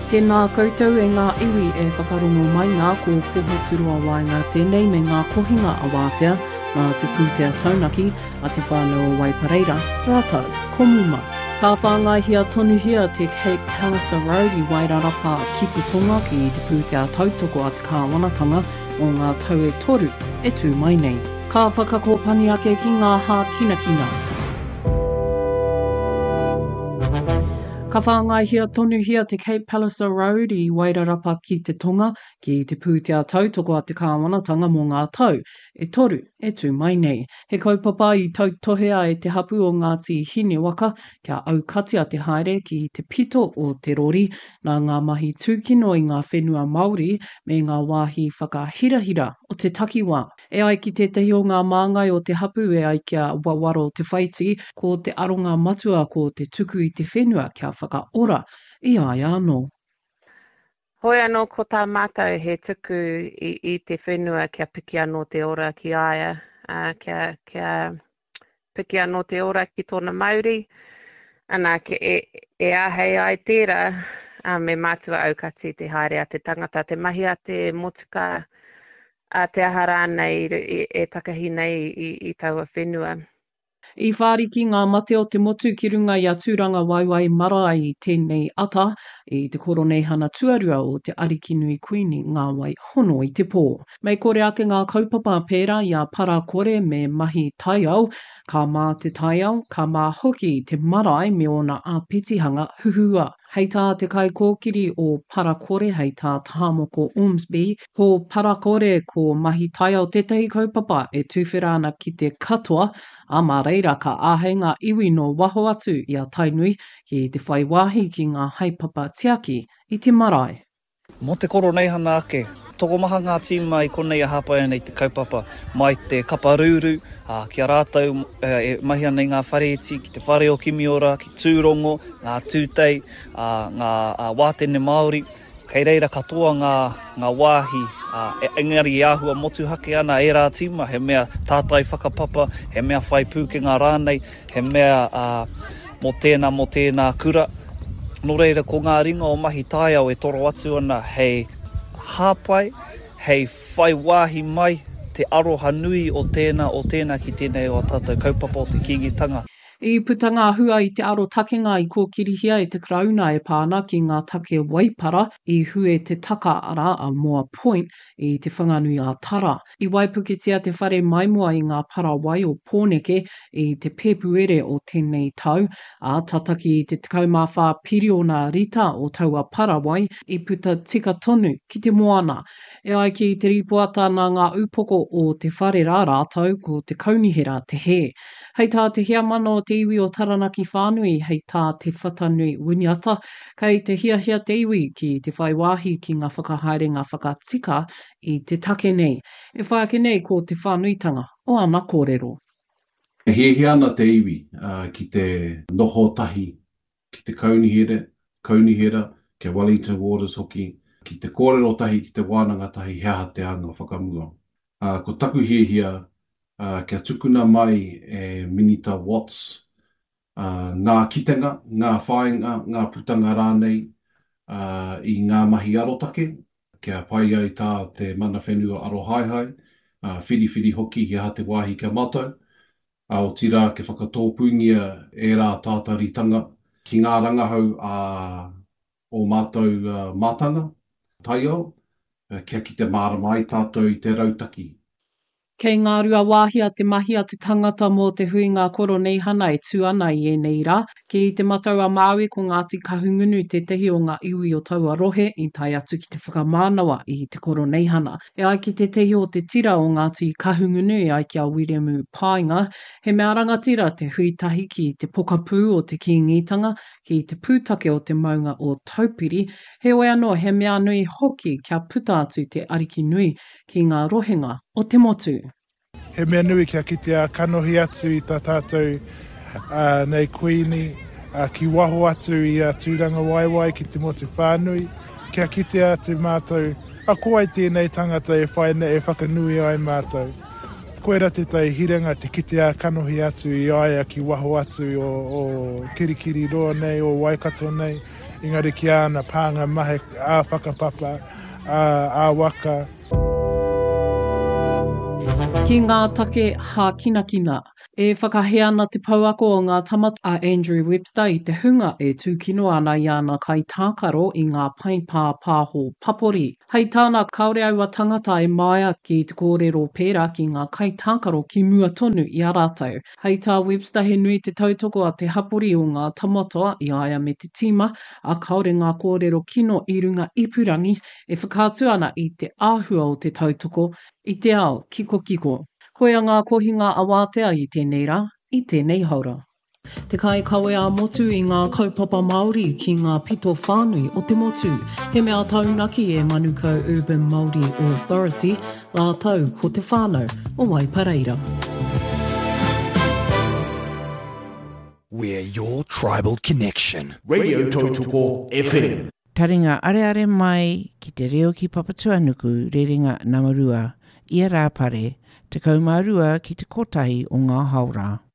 Tēnā koutou e ngā iwi e whakarongo mai ngā ko pohe turua wainga tēnei me ngā kohinga a wātea, mā te pūtea taunaki a te whānau Waipareira, rātau, komuma. Ka whāngaihia tonuhia te Cape Palliser Road I Wairarapa ki te tonga ki te pūtea tautoko a te kāwanatanga o ngā tau e toru e tū mai nei. Ka whakakopani ake ki ngā hā kina. Ka whāngaihia tonuhia te Cape Palliser Road I Wairarapa ki te tonga ki te pūtea tautoko a te kāwanatanga mō ngā tau e toru e tū mai nei. He kaupapa I tautohea e te hapu o Ngāti Hine Waka kia aukati a te haere ki te pito o te rori nā ngā mahi tūkino I ngā whenua Māori me ngā wāhi whakahirahira o te takiwā. E ai ki tētahi o ngā māngai o te hapu e ai kia wawaro te whaiti ko te aronga matua ko te tuku I te whenua kia whakaora I ai anō. Hoi anō ko tā mātou he tuku I te whenua kia piki anō te ora ki aia, kia piki anō te ora ki tōna Māori, ana e ahei ai tērā me mātua aukati te haere a te tangata, te mahi a te motuka, a te ahara nei e takahi nei I taua whenua. I whāriki ngā mate o te motu ki runga I a tūranga waiwai marae I tēnei ata I te koronehana tuarua o te ariki nui kuini ngā wai hono I te pō. Mei kore ake ngā kaupapa pērā I a para kore me mahi taiao, ka mā te taiao, ka mā hoki te marae me ona a pitihanga huhua. Hei tā te kaikōkiri o Parakore hei tā Tāmoko Ormsby, ko Parakore ko mahi taiao tētahi kaupapa e tuwhera ana ki te katoa, a mā reira ka āheinga iwi no waho atu I a tainui ki te whai wāhi ki ngā haipapa tiaki I te marae. Mō te koroneihana ake, tokomaha ngā tīma I konei a hāpai nei te kaupapa mai te kaparuru, kia rātau mahi nei ngā whareiti, ki te whare o Kimiora, ki Tūrongo, ngā tūtei, ngā wātene Māori, kei reira katoa ngā wāhi, engari I āhua motu hake ana e rā tīma, he mea tātai whakapapa, he mea whai pūkenga rānei, he mea mō tēnā kura. Nō reira ko ngā ringa o mahi taiao e toro atu ana hei hāpai, hei whai wāhi mai, te aroha nui o tēnā ki tēnei o tātou kaupapa o te kingitanga. I putanga hua I te aro takenga I kōkirihia e te krauna e pāna ki ngā take waipara I hue te taka ara a Moa Point I te whanganui a Tara. I waipuketia te whare maimua I ngā parawai o Pōneke I te pepuere o tēnei tau, a tataki I te 14 piriona rita o taua parawai I puta tika tonu ki te moana. E ai ki te ripoata nā ngā upoko o te whare rā rātau ko te kaunihera te he. Hei tā te hiamano o te iwi o Taranaki whānui, hei tā te whatanui winiata, kei te hiahia te iwi ki te whai wāhi ki ngā whakahaere ngā whakatika I te take nei. E whai ake nei ko te whānuitanga o ana kōrero. E hiahia ana te iwi ki te noho tahi, ki te kaunihera, ke Wellington Waters hoki, ki te kōrero tahi, ki te wānanga tahi, hea te anga whakamua. Ko taku hiahia, kia tukuna mai e Minita Watts, ngā kitenga, ngā whainga, ngā putanga rānei I ngā mahi arotake, kia pai ai tā te mana whenua arohaihai, whiriwhiri hoki hea te wāhi kia mātou, o tira ke whakatōpungia e rā tātaritanga ki ngā rangahau o mātou mātanga, taiao, kia ki te māramai tātou I te rautaki. Kei ngā rua wāhia te mahi a te tangata mō te huinga koroneihana e tū ana I nei rā, ki te mataua Māui ko Ngāti Kahungunu tētahi o ngā iwi o taua rohe I tai atu ki te whakamānawa I te koroneihana. E ai ki tētahi o te tira o Ngāti Kahungunu e ai ki a Williamu Painga, he mea rangatira te huitahi ki te pokapū o te kingitanga, ki te pūtake o te maunga o taupiri, he oe anō he mea nui hoki kia puta atu te ariki nui ki ngā rohenga o te motu. He mea nui kia kitea kanohi atu I tā tātou nei kuini, ki waho atu I a tūranga waiwai ki te motu whānui, kia kitea atu mātou, a koai tēnei tangata e whaine e whakanui ai mātou. Koera te tai hirenga te kitea kanohi atu I aia ki waho atu o Kirikiri roa nei, o Waikato nei, Engari ki ana pānga mahe a whakapapa, a waka. Ki ngā take hā kina, e whakahea ana te pauako o ngā tamata a Andrew Webster I te hunga e tūkino ana I ana kai tākaro I ngā paipā pāho papori. Hei tāna kaore aua tangata e maia ki te kōrero pērā ki ngā kai tākaro ki mua tonu I a rātou. Hei tā Webster he nui te tautoko a te hapori o ngā tamata I aia me te tima, a kaore ngā kōrero kino I runga ipurangi e whakātu ana I te āhua o te tautoko I te ao, kiko. Koia ngā kohinga awātea I tēnei rā, I tēnei haura. Te kai kawe a motu I ngā kaupapa Māori ki ngā pito whānui o te motu. He mea taunaki e Manukau Urban Māori Authority, la tau ko te whānau o Waipareira. We're your tribal connection. Radio Tautoko FM. Taringa are mai ki te reo ki Papatuanuku rerenga Namarua, ia rā pare, te kaumārua ki te kotahi o ngā haura.